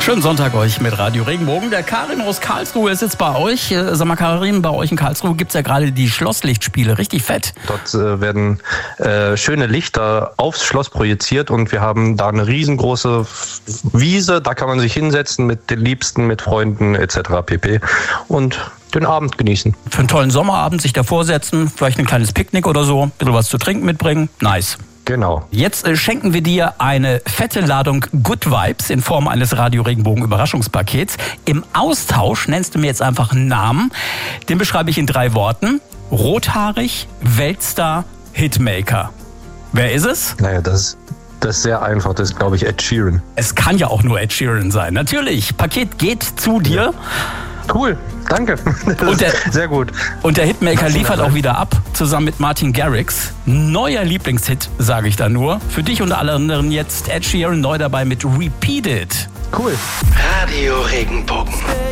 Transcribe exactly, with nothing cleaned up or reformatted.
Schönen Sonntag euch mit Radio Regenbogen. Der Karin aus Karlsruhe ist jetzt bei euch. Sag mal, Karin, bei euch in Karlsruhe gibt es ja gerade die Schlosslichtspiele. Richtig fett. Dort äh, werden äh, schöne Lichter aufs Schloss projiziert und wir haben da eine riesengroße Wiese. Da kann man sich hinsetzen mit den Liebsten, mit Freunden et cetera pp. Und den Abend genießen. Für einen tollen Sommerabend sich davor setzen, vielleicht ein kleines Picknick oder so, ein bisschen was zu trinken mitbringen. Nice. Genau. Jetzt äh, schenken wir dir eine fette Ladung Good Vibes in Form eines Radio Regenbogen Überraschungspakets. Im Austausch nennst du mir jetzt einfach einen Namen. Den beschreibe ich in drei Worten. Rothaarig, Weltstar, Hitmaker. Wer ist es? Naja, das, das ist sehr einfach. Das ist, glaube ich, Ed Sheeran. Es kann ja auch nur Ed Sheeran sein. Natürlich. Paket geht zu dir. Ja. Cool, danke. Und der, sehr gut. Und der Hitmaker liefert auch wieder ab, zusammen mit Martin Garrix. Neuer Lieblingshit, sage ich da nur. Für dich und alle anderen jetzt Ed Sheeran neu dabei mit Repeat It. Cool. Radio Regenbogen.